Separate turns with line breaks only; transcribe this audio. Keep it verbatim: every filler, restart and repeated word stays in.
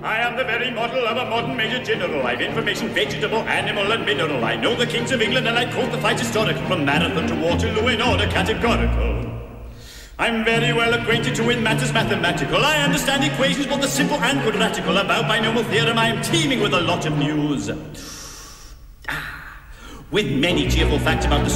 I am the very model of a modern major general. I've information, vegetable, animal, and mineral. I know the kings of England, and I quote the fights historical, from Marathon to Waterloo in order categorical. I'm very well acquainted to in matters mathematical. I understand equations, both the simple and quadratical. About binomial theorem, I am teeming with a lot of news. Ah, with many cheerful facts about the